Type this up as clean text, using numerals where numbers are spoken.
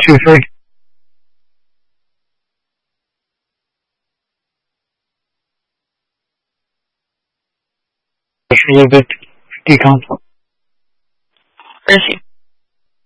3，是一个抵抗组。 分析。